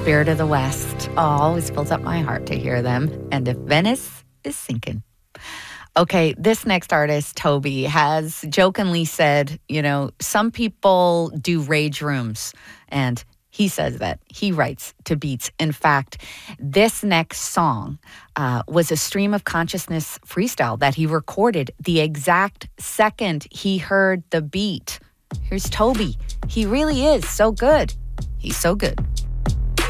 Spirit of the West. Oh, always fills up my heart to hear them. And If Venice is Sinking. Okay, this next artist, Toby, has jokingly said, some people do rage rooms, and he says that he writes to beats. In fact, this next song was a stream of consciousness freestyle that he recorded the exact second he heard the beat. Here's Toby. He really is so good. He's so good.